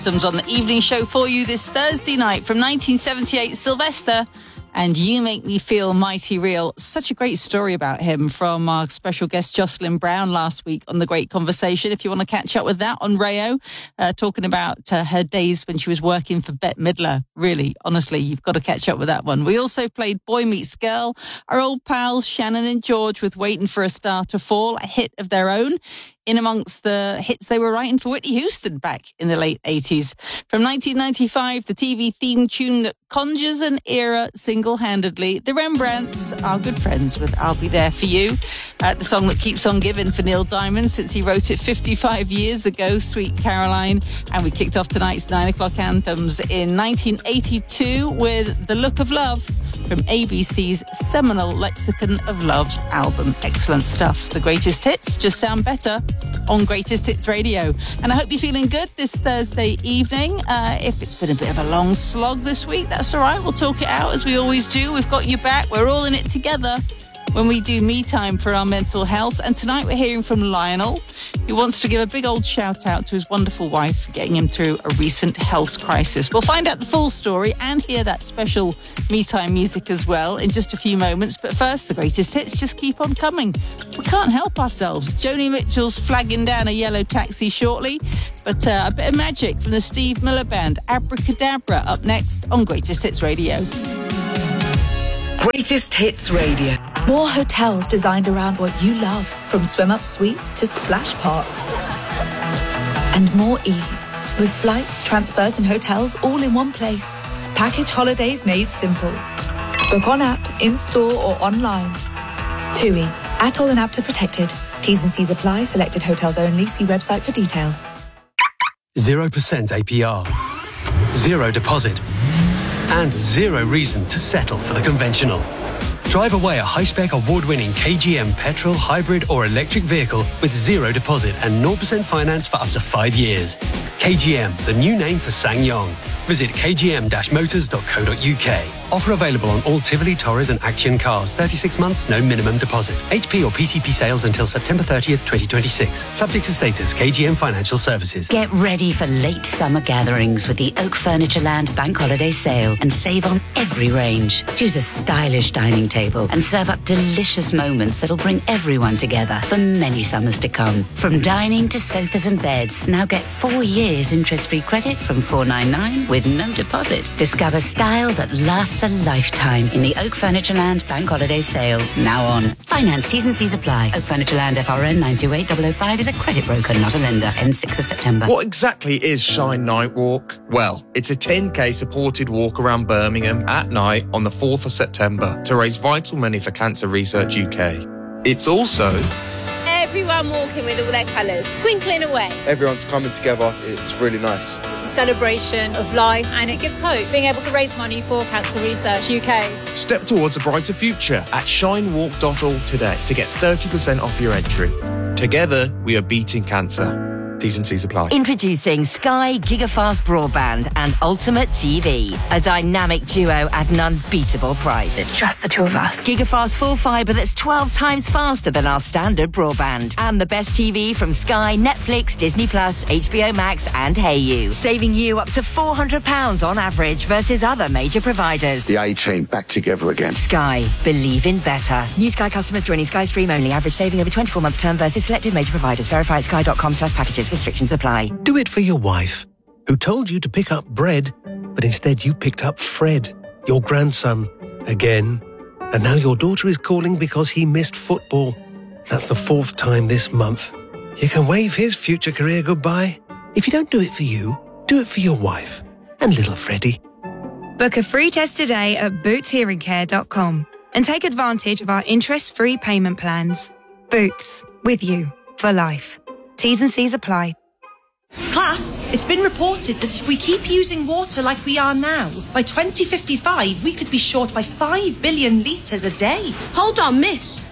On the evening show for you this Thursday night from 1978, Sylvester and You Make Me Feel Mighty Real. Such a great story about him from our special guest Jocelyn Brown last week on The Great Conversation. If you want to catch up with that on Rayo, talking about her days when she was working for Bette Midler. Really, honestly, you've got to catch up with that one. We also played Boy Meets Girl, our old pals Shannon and George with Waiting for a Star to Fall, a hit of their own, in amongst the hits they were writing for Whitney Houston back in the late 80s. From 1995, the TV theme tune that conjures an era single-handedly. The Rembrandts, our good friends with I'll Be There For You. The song that keeps on giving for Neil Diamond since he wrote it 55 years ago, Sweet Caroline. And we kicked off tonight's 9 o'clock anthems in 1982 with The Look of Love from ABC's seminal Lexicon of Love album. Excellent stuff. The greatest hits just sound better on Greatest Hits Radio. And I hope you're feeling good this Thursday evening. If it's been a bit of a long slog this week, that's all right. We'll talk it out as we always do. We've got you back. We're all in it together when we do Me Time for our mental health. And tonight we're hearing from Lionel, who wants to give a big old shout out to his wonderful wife for getting him through a recent health crisis. We'll find out the full story and hear that special Me Time music as well in just a few moments. But first, the greatest hits just keep on coming. We can't help ourselves. Joni Mitchell's flagging down a yellow taxi shortly, but a bit of magic from the Steve Miller Band, Abracadabra, up next on Greatest Hits Radio. Greatest Hits Radio. More hotels designed around what you love, from swim-up suites to splash parks. And more ease, with flights, transfers and hotels all in one place. Package holidays made simple. Book on app, in-store or online. TUI. Atoll and APTA protected. T's and C's apply. Selected hotels only. See website for details. 0% APR. 0 deposit. And 0 reason to settle for the conventional. Drive away a high-spec award-winning KGM petrol, hybrid or electric vehicle with 0 deposit and 0% finance for up to 5 years. KGM, the new name for SsangYong. Visit kgm-motors.co.uk. Offer available on all Tivoli, Torres and Action cars. 36 months, no minimum deposit. HP or PCP sales until September 30th, 2026. Subject to status, KGM Financial Services. Get ready for late summer gatherings with the Oak Furnitureland Bank Holiday Sale and save on every range. Choose a stylish dining table and serve up delicious moments that'll bring everyone together for many summers to come. From dining to sofas and beds, now get 4 years interest-free credit from $499 with no deposit. Discover style that lasts a lifetime in the Oak Furnitureland Bank Holiday Sale, now on. Finance T's and C's apply. Oak Furnitureland FRN 928005 is a credit broker, not a lender. Ends 6th of September. What exactly is Shine Night Walk? Well, it's a 10k supported walk around Birmingham at night on the 4th of September to raise vital money for Cancer Research UK. It's also everyone walking with all their colours, twinkling away. Everyone's coming together. It's really nice. It's a celebration of life and it gives hope, being able to raise money for Cancer Research UK. Step towards a brighter future at shinewalk.org today to get 30% off your entry. Together, we are beating cancer. T's and C's apply. Introducing Sky Gigafast Broadband and Ultimate TV, a dynamic duo at an unbeatable price. It's just the two of us. Gigafast full fibre that's 12 times faster than our standard broadband. And the best TV from Sky, Netflix, Disney+, HBO Max and Hayu, saving you up to £400 on average versus other major providers. The A-Team back together again. Sky. Believe in better. New Sky customers joining Sky Stream only. Average saving over 24-month term versus selected major providers. Verify at sky.com/packages. Restrictions apply. Do it for your wife, who told you to pick up bread, but instead you picked up Fred, your grandson, again. And now your daughter is calling because he missed football. That's the 4th time this month. You can wave his future career goodbye. If you don't do it for you, do it for your wife and little Freddie. Book a free test today at bootshearingcare.com and take advantage of our interest-free payment plans. Boots, with you for life. T's and C's apply. Class, it's been reported that if we keep using water like we are now, by 2055 we could be short by 5 billion litres a day. Hold on, miss.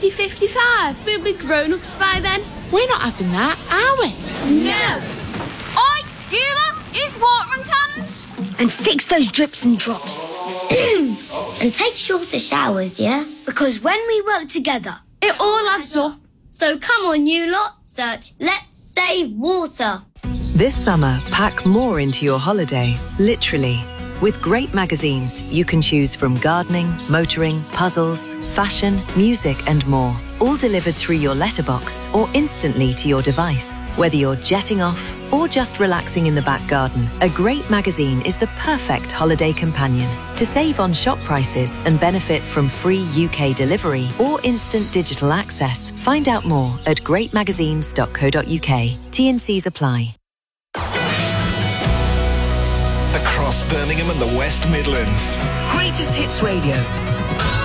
2055? We'll be grown-ups by then. We're not having that, are we? No. Oi, you lot, use watering cans. And fix those drips and drops. And take shorter showers, yeah? Because when we work together, it all adds up. So come on, you lot, search Let's Save Water. This summer, pack more into your holiday, literally. With great magazines, you can choose from gardening, motoring, puzzles, fashion, music and more. All delivered through your letterbox or instantly to your device. Whether you're jetting off or just relaxing in the back garden, a great magazine is the perfect holiday companion. To save on shop prices and benefit from free UK delivery or instant digital access, find out more at greatmagazines.co.uk. T&Cs apply. Across Birmingham and the West Midlands. Greatest Hits Radio.